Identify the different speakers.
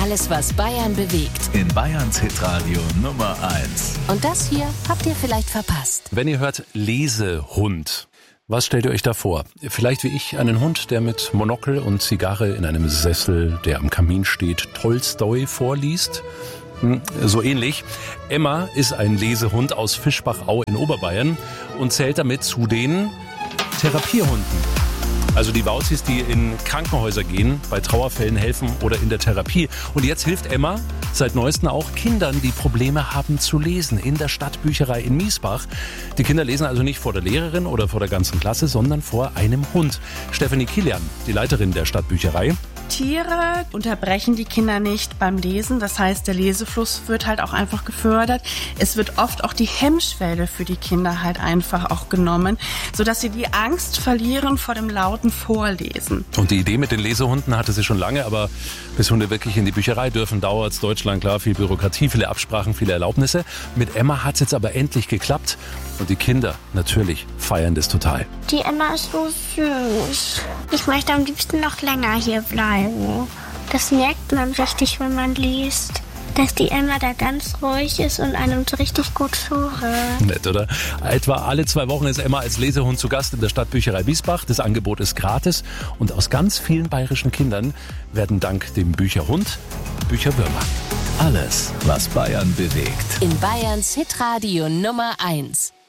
Speaker 1: Alles, was Bayern bewegt.
Speaker 2: In Bayerns Hitradio Nummer 1.
Speaker 1: Und das hier habt ihr vielleicht verpasst.
Speaker 3: Wenn ihr hört Lesehund, was stellt ihr euch da vor? Vielleicht wie ich einen Hund, der mit Monokel und Zigarre in einem Sessel, der am Kamin steht, Tolstoi vorliest? So ähnlich. Emma ist ein Lesehund aus Fischbachau in Oberbayern und zählt damit zu den Therapierhunden. Also die Wauzis, die in Krankenhäuser gehen, bei Trauerfällen helfen oder in der Therapie. Und jetzt hilft Emma seit Neuestem auch Kindern, die Probleme haben zu lesen, in der Stadtbücherei in Miesbach. Die Kinder lesen also nicht vor der Lehrerin oder vor der ganzen Klasse, sondern vor einem Hund. Stefanie Kilian, die Leiterin der Stadtbücherei.
Speaker 4: Tiere unterbrechen die Kinder nicht beim Lesen. Das heißt, der Lesefluss wird halt auch einfach gefördert. Es wird oft auch die Hemmschwelle für die Kinder halt einfach auch genommen, sodass sie die Angst verlieren vor dem lauten Vorlesen.
Speaker 3: Und die Idee mit den Lesehunden hatte sie schon lange, aber bis Hunde wirklich in die Bücherei dürfen, dauert es. Deutschland, klar, viel Bürokratie, viele Absprachen, viele Erlaubnisse. Mit Emma hat es jetzt aber endlich geklappt. Und die Kinder, natürlich, feiern das total.
Speaker 5: Die Emma ist so süß. Ich möchte am liebsten noch länger hier bleiben. Das merkt man richtig, wenn man liest. Dass die Emma da ganz ruhig ist und einem so richtig gut zuhört.
Speaker 3: Nett, oder? Etwa alle 2 Wochen ist Emma als Lesehund zu Gast in der Stadtbücherei Miesbach. Das Angebot ist gratis und aus ganz vielen bayerischen Kindern werden dank dem Bücherhund Bücherwürmer.
Speaker 2: Alles, was Bayern bewegt.
Speaker 1: In Bayerns Hitradio Nummer 1.